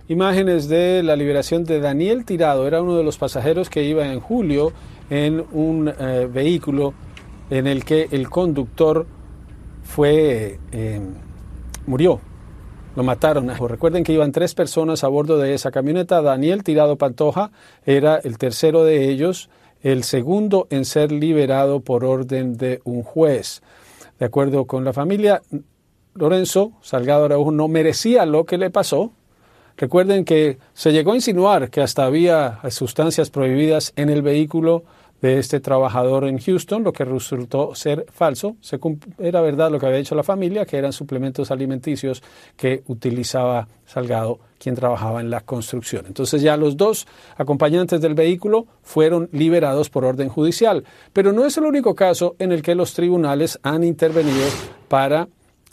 imágenes de la liberación de Daniel Tirado. Era uno de los pasajeros que iba en julio en un vehículo en el que el conductor murió. Lo mataron. Recuerden que iban 3 personas a bordo de esa camioneta. Daniel Tirado Pantoja era el tercero de ellos, el segundo en ser liberado por orden de un juez. De acuerdo con la familia, Lorenzo Salgado Araujo no merecía lo que le pasó. Recuerden que se llegó a insinuar que hasta había sustancias prohibidas en el vehículo de este trabajador en Houston, lo que resultó ser falso. Era verdad lo que había dicho la familia, que eran suplementos alimenticios que utilizaba Salgado, quien trabajaba en la construcción. Entonces ya los 2 acompañantes del vehículo fueron liberados por orden judicial. Pero no es el único caso en el que los tribunales han intervenido para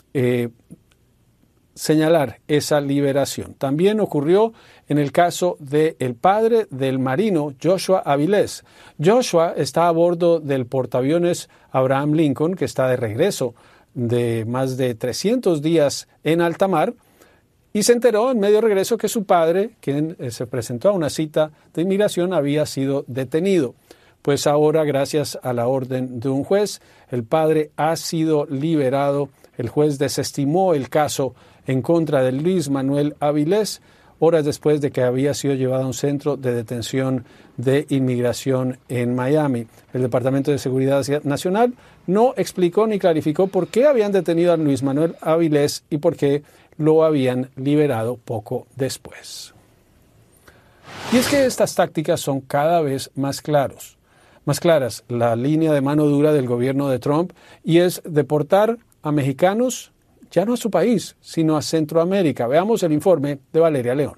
señalar esa liberación. También ocurrió en el caso del padre del marino Joshua Avilés. Joshua está a bordo del portaaviones Abraham Lincoln, que está de regreso de más de 300 días en alta mar, y se enteró en medio de regreso que su padre, quien se presentó a una cita de inmigración, había sido detenido. Pues ahora, gracias a la orden de un juez, el padre ha sido liberado. El juez desestimó el caso en contra de Luis Manuel Avilés, horas después de que había sido llevado a un centro de detención de inmigración en Miami. El Departamento de Seguridad Nacional no explicó ni clarificó por qué habían detenido a Luis Manuel Avilés y por qué lo habían liberado poco después. Y es que estas tácticas son cada vez más claras. La línea de mano dura del gobierno de Trump, y es deportar a mexicanos ya no a su país, sino a Centroamérica. Veamos el informe de Valeria León.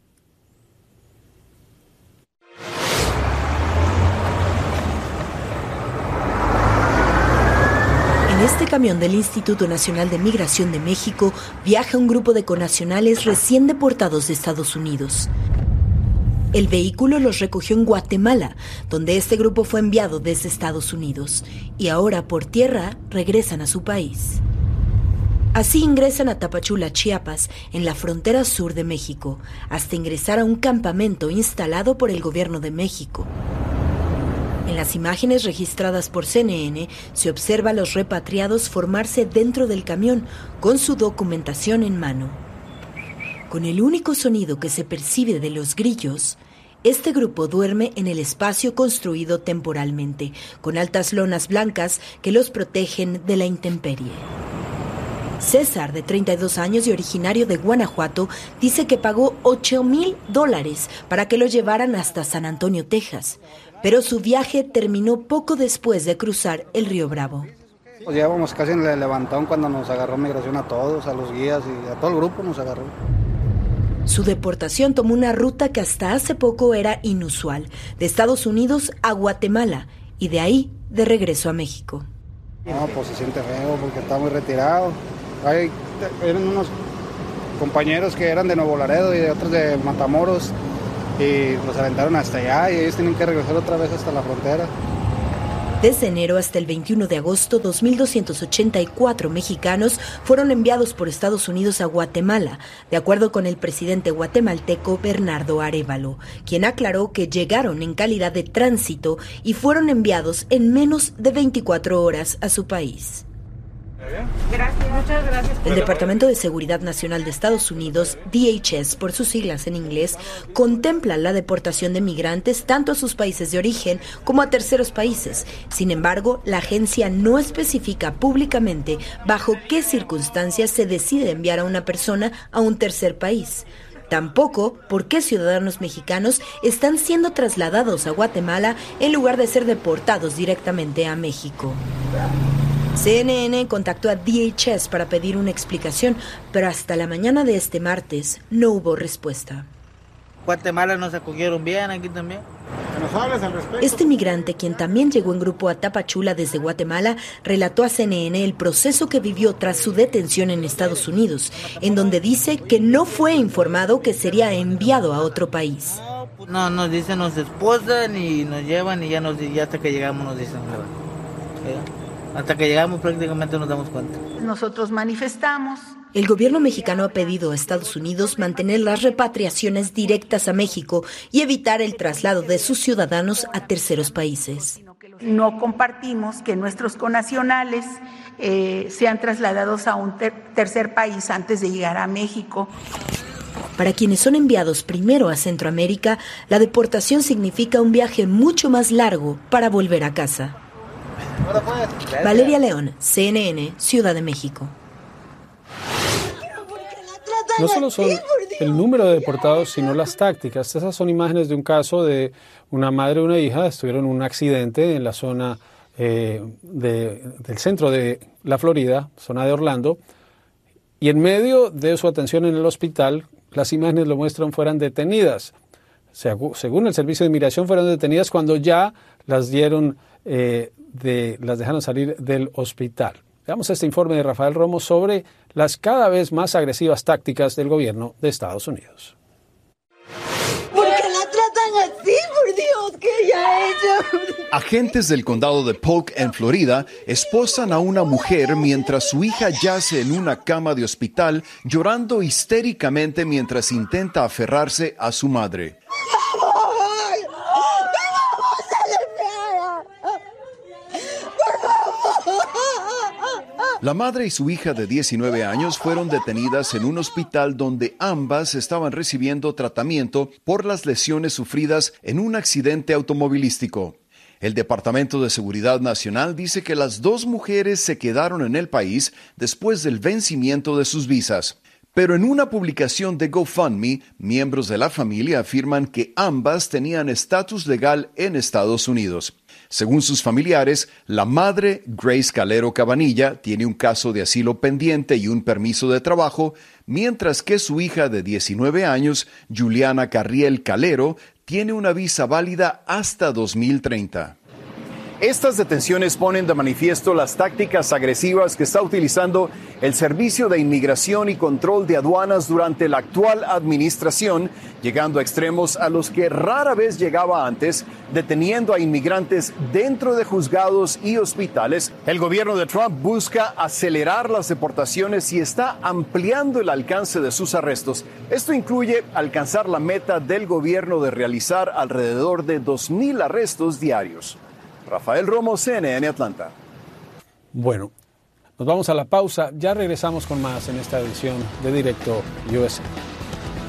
En este camión del Instituto Nacional de Migración de México viaja un grupo de connacionales recién deportados de Estados Unidos. El vehículo los recogió en Guatemala, donde este grupo fue enviado desde Estados Unidos, y ahora por tierra regresan a su país. Así ingresan a Tapachula, Chiapas, en la frontera sur de México, hasta ingresar a un campamento instalado por el gobierno de México. En las imágenes registradas por CNN se observa a los repatriados formarse dentro del camión con su documentación en mano. Con el único sonido que se percibe de los grillos, este grupo duerme en el espacio construido temporalmente, con altas lonas blancas que los protegen de la intemperie. César, de 32 años y originario de Guanajuato, dice que pagó $8,000 para que lo llevaran hasta San Antonio, Texas, pero su viaje terminó poco después de cruzar el río Bravo. Pues llevábamos casi en el levantón cuando nos agarró migración a todos, a los guías y a todo el grupo nos agarró. Su deportación tomó una ruta que hasta hace poco era inusual, de Estados Unidos a Guatemala y de ahí de regreso a México. No, pues se siente feo porque está muy retirado. Eran unos compañeros que eran de Nuevo Laredo y de otros de Matamoros y los aventaron hasta allá y ellos tienen que regresar otra vez hasta la frontera. Desde enero hasta el 21 de agosto, 2.284 mexicanos fueron enviados por Estados Unidos a Guatemala, de acuerdo con el presidente guatemalteco Bernardo Arévalo, quien aclaró que llegaron en calidad de tránsito y fueron enviados en menos de 24 horas a su país. Gracias, muchas gracias. El Departamento de Seguridad Nacional de Estados Unidos, DHS por sus siglas en inglés, contempla la deportación de migrantes tanto a sus países de origen como a terceros países. Sin embargo, la agencia no especifica públicamente bajo qué circunstancias se decide enviar a una persona a un tercer país. Tampoco por qué ciudadanos mexicanos están siendo trasladados a Guatemala en lugar de ser deportados directamente a México. CNN contactó a DHS para pedir una explicación, pero hasta la mañana de este martes no hubo respuesta. Guatemala nos acogieron bien, aquí también. ¿Nos hablas al respecto? Este migrante, quien también llegó en grupo a Tapachula desde Guatemala, relató a CNN el proceso que vivió tras su detención en Estados Unidos, en donde dice que no fue informado que sería enviado a otro país. No, nos dicen, nos esposan y nos llevan y ya hasta que llegamos nos dicen. Hasta que llegamos prácticamente nos damos cuenta. Nosotros manifestamos El gobierno mexicano ha pedido a Estados Unidos mantener las repatriaciones directas a México y evitar el traslado de sus ciudadanos a terceros países. No compartimos que nuestros connacionales sean trasladados a un tercer país antes de llegar a México. Para quienes son enviados primero a Centroamérica, la deportación significa un viaje mucho más largo para volver a casa. Valeria León, CNN, Ciudad de México. No solo son el número de deportados, sino las tácticas. Esas son imágenes de un caso de una madre y una hija. Estuvieron en un accidente en la zona del centro de la Florida, zona de Orlando. Y en medio de su atención en el hospital, las imágenes lo muestran, fueran detenidas. Según el Servicio de Inmigración, fueron detenidas cuando ya las dieron, las dejaron salir del hospital. Veamos este informe de Rafael Romo sobre las cada vez más agresivas tácticas del gobierno de Estados Unidos. ¿Por qué la tratan así, por Dios? ¿Qué ella ha hecho? Agentes del condado de Polk, en Florida, esposan a una mujer mientras su hija yace en una cama de hospital, llorando histéricamente mientras intenta aferrarse a su madre. La madre y su hija de 19 años fueron detenidas en un hospital donde ambas estaban recibiendo tratamiento por las lesiones sufridas en un accidente automovilístico. El Departamento de Seguridad Nacional dice que las dos mujeres se quedaron en el país después del vencimiento de sus visas. Pero en una publicación de GoFundMe, miembros de la familia afirman que ambas tenían estatus legal en Estados Unidos. Según sus familiares, la madre, Grace Calero Cabanilla, tiene un caso de asilo pendiente y un permiso de trabajo, mientras que su hija de 19 años, Juliana Carriel Calero, tiene una visa válida hasta 2030. Estas detenciones ponen de manifiesto las tácticas agresivas que está utilizando el Servicio de Inmigración y Control de Aduanas durante la actual administración, llegando a extremos a los que rara vez llegaba antes, deteniendo a inmigrantes dentro de juzgados y hospitales. El gobierno de Trump busca acelerar las deportaciones y está ampliando el alcance de sus arrestos. Esto incluye alcanzar la meta del gobierno de realizar alrededor de 2,000 arrestos diarios. Rafael Romo, CNN, Atlanta. Bueno, nos vamos a la pausa. Ya regresamos con más en esta edición de Directo USA.